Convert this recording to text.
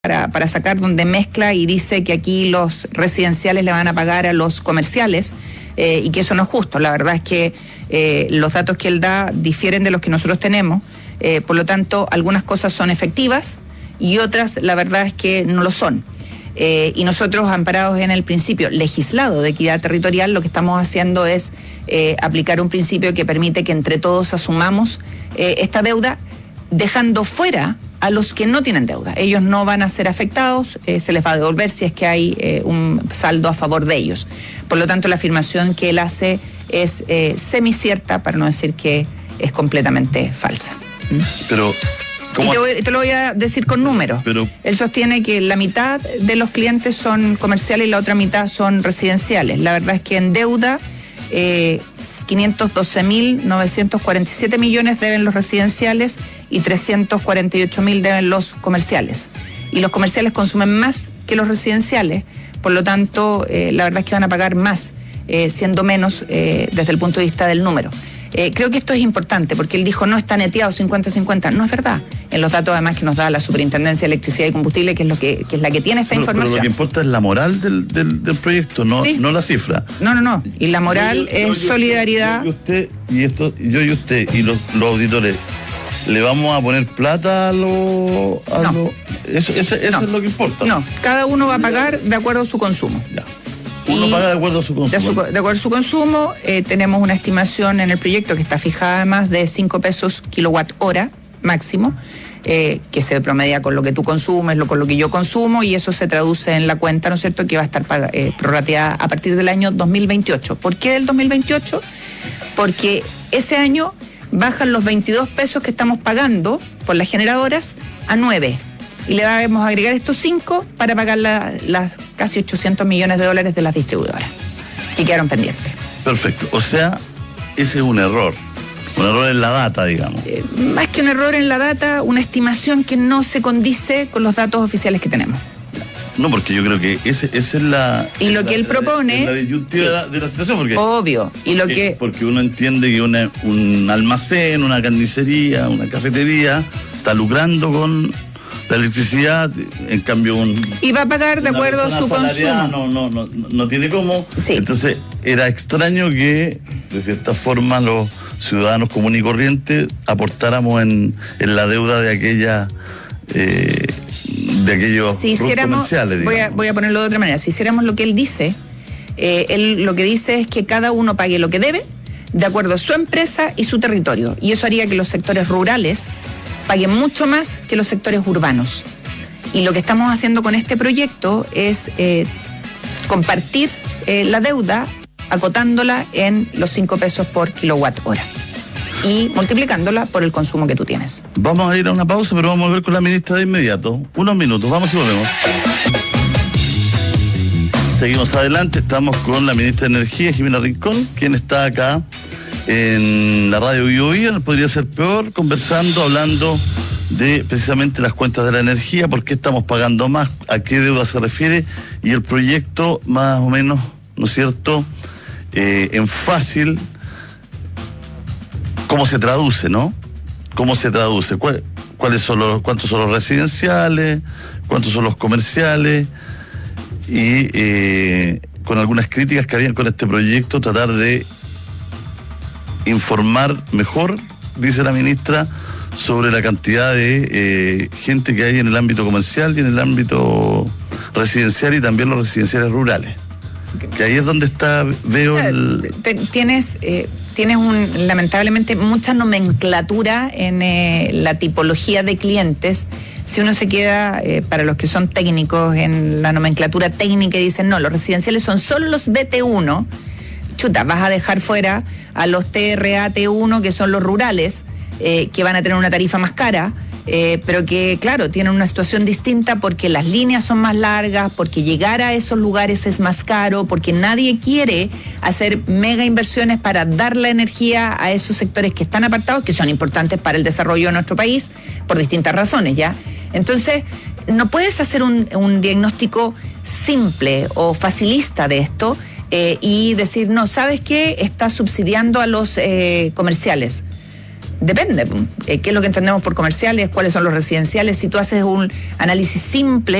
para sacar, donde mezcla y dice que aquí los residenciales le van a pagar a los comerciales y que eso no es justo. La verdad es que los datos que él da difieren de los que nosotros tenemos, por lo tanto algunas cosas son efectivas y otras la verdad es que no lo son. Y nosotros, amparados en el principio legislado de equidad territorial, lo que estamos haciendo es aplicar un principio que permite que entre todos asumamos esta deuda, dejando fuera a los que no tienen deuda. Ellos no van a ser afectados, se les va a devolver si es que hay un saldo a favor de ellos. Por lo tanto, la afirmación que él hace es semicierta, para no decir que es completamente falsa. Pero y te lo voy a decir con números. Pero él sostiene que la mitad de los clientes son comerciales y la otra mitad son residenciales. La verdad es que en deuda 512.947 millones deben los residenciales y 348.000 deben los comerciales. Y los comerciales consumen más que los residenciales, por lo tanto, la verdad es que van a pagar más, siendo menos desde el punto de vista del número. Creo que esto es importante porque él dijo no está neteado 50-50. No es verdad. En los datos además que nos da la Superintendencia de Electricidad y Combustible, que es la que tiene esta información. Pero lo que importa es la moral del proyecto, no, ¿sí? No la cifra. No. Y la moral es solidaridad. Yo y usted y los auditores, ¿le vamos a poner plata a lo? No. Eso es lo que importa. No, cada uno va a pagar de acuerdo a su consumo. Ya. Uno paga de acuerdo a su consumo. De acuerdo a su consumo, tenemos una estimación en el proyecto que está fijada además de 5 pesos kilowatt hora máximo, que se promedia con lo que tú consumes, con lo que yo consumo, y eso se traduce en la cuenta, ¿no es cierto?, que va a estar prorrateada a partir del año 2028. ¿Por qué del 2028? Porque ese año bajan los 22 pesos que estamos pagando por las generadoras a 9. Y le vamos a agregar estos 5 para pagar las casi 800 millones de dólares de las distribuidoras que quedaron pendientes. Perfecto. O sea, ese es un error en la data, digamos. Más que un error en la data, una estimación que no se condice con los datos oficiales que tenemos. No, porque yo creo que esa es la... Y lo que él propone... la disyuntiva de la situación, porque... Obvio. Porque uno entiende que un almacén, una carnicería, una cafetería está lucrando con la electricidad, en cambio y va a pagar de acuerdo a su consumo. No tiene cómo. Sí. Entonces era extraño que de cierta forma los ciudadanos comunes y corrientes aportáramos en la deuda de aquellos si comerciales. Voy a ponerlo de otra manera. Si hiciéramos lo que él dice, él lo que dice es que cada uno pague lo que debe de acuerdo a su empresa y su territorio, y eso haría que los sectores rurales paguen mucho más que los sectores urbanos. Y lo que estamos haciendo con este proyecto es compartir la deuda, acotándola en los 5 pesos por kilowatt hora y multiplicándola por el consumo que tú tienes. Vamos a ir a una pausa, pero vamos a volver con la ministra de inmediato. Unos minutos, vamos y volvemos. Seguimos adelante, estamos con la ministra de Energía, Jimena Rincón, quien está acá en la radio Bio Bio, no podría ser peor, conversando, hablando de precisamente las cuentas de la energía, por qué estamos pagando más, a qué deuda se refiere, y el proyecto más o menos, ¿no es cierto?, en fácil, cómo se traduce, ¿no? ¿Cómo se traduce? ¿Cuántos son los residenciales? ¿Cuántos son los comerciales? Y con algunas críticas que habían con este proyecto, tratar de informar mejor, dice la ministra, sobre la cantidad de gente que hay en el ámbito comercial y en el ámbito residencial, y también los residenciales rurales. Que ahí es donde tienes lamentablemente mucha nomenclatura en la tipología de clientes. Si uno se queda, para los que son técnicos, en la nomenclatura técnica y dicen no, los residenciales son solo los BT1, chuta, vas a dejar fuera a los TRA-T1, que son los rurales, que van a tener una tarifa más cara, pero que, claro, tienen una situación distinta porque las líneas son más largas, porque llegar a esos lugares es más caro, porque nadie quiere hacer mega inversiones para dar la energía a esos sectores que están apartados, que son importantes para el desarrollo de nuestro país, por distintas razones, ¿ya? Entonces, no puedes hacer un diagnóstico simple o facilista de esto, y decir, no, ¿sabes qué? Está subsidiando a los comerciales. Depende, ¿qué es lo que entendemos por comerciales? ¿Cuáles son los residenciales? Si tú haces un análisis simple